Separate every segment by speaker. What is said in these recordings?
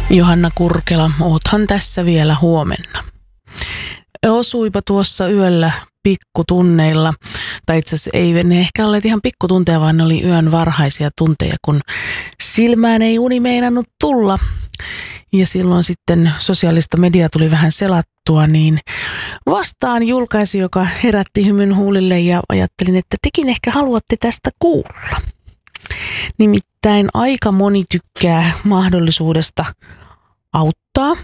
Speaker 1: Johanna Kurkela, oothan tässä vielä huomenna. Osuipa tuossa yöllä pikkutunneilla, tai itse asiassa ei ne ehkä olleet ihan pikkutunteja, vaan ne oli yön varhaisia tunteja, kun silmään ei uni meinannut tulla. Ja silloin sitten sosiaalista mediaa tuli vähän selattua, niin vastaan julkaisi, joka herätti hymyn huulille ja ajattelin, että tekin ehkä haluatte tästä kuulla. Nimittäin aika moni tykkää mahdollisuudesta auttaa.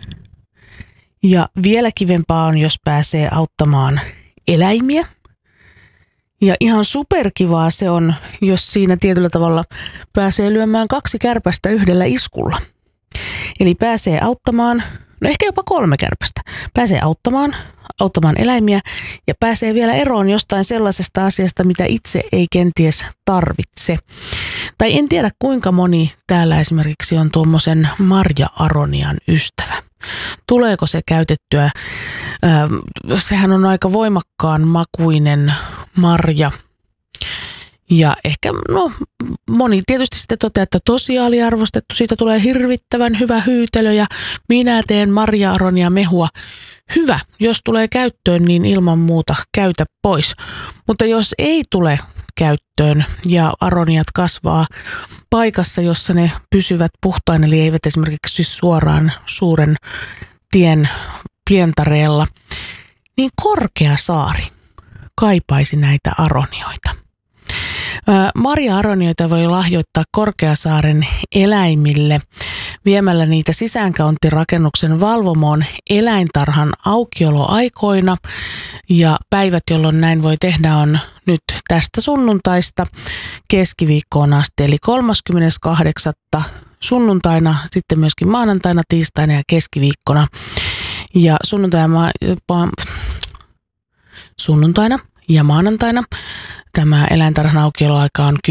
Speaker 1: Ja vielä kivempaa on, jos pääsee auttamaan eläimiä. Ja ihan superkivaa se on, jos siinä tietyllä tavalla pääsee lyömään 2 kärpästä yhdellä iskulla. Eli pääsee auttamaan, no ehkä jopa 3 kärpästä. Pääsee auttamaan eläimiä ja pääsee vielä eroon jostain sellaisesta asiasta, mitä itse ei kenties tarvitse. Tai en tiedä kuinka moni täällä esimerkiksi on tuommoisen marja-aronian ystävä. Tuleeko se käytettyä? Sehän on aika voimakkaan makuinen marja. Ja ehkä, moni tietysti sitten toteaa, että tosi aliarvostettu, siitä tulee hirvittävän hyvä hyytelö ja minä teen marja-aronia mehua. Hyvä, jos tulee käyttöön, niin ilman muuta käytä pois. Mutta jos ei tule käyttöön ja aroniat kasvaa paikassa, jossa ne pysyvät puhtaina, eli eivät esimerkiksi suoraan suuren tien pientareella, niin Korkeasaari kaipaisi näitä aronioita. Marja-aronioita voi lahjoittaa Korkeasaaren eläimille viemällä niitä sisäänkäyntirakennuksen valvomoon eläintarhan aukioloaikoina. Ja päivät, jolloin näin voi tehdä, on nyt tästä sunnuntaista keskiviikkoon asti, eli 38. sunnuntaina, sitten myöskin maanantaina, tiistaina ja keskiviikkona. Ja sunnuntaina ja maanantaina tämä eläintarhan aukioloaika on